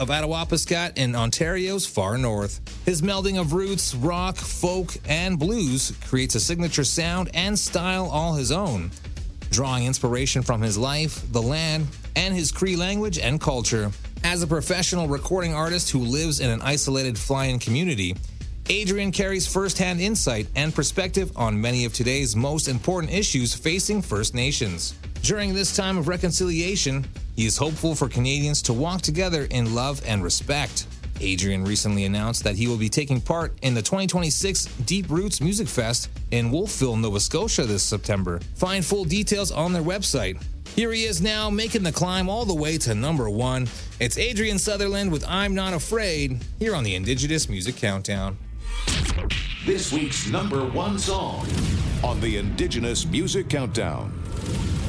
of Attawapiskat in Ontario's far north. His melding of roots, rock, folk, and blues creates a signature sound and style all his own, drawing inspiration from his life, the land, and his Cree language and culture. As a professional recording artist who lives in an isolated fly-in community, Adrian carries first-hand insight and perspective on many of today's most important issues facing First Nations. During this time of reconciliation, he is hopeful for Canadians to walk together in love and respect. Adrian recently announced that he will be taking part in the 2026 Deep Roots Music Fest in Wolfville, Nova Scotia this September. Find full details on their website. Here he is now, making the climb all the way to number 1. It's Adrian Sutherland with I'm Not Afraid, here on the Indigenous Music Countdown. This week's number 1 song on the Indigenous Music Countdown.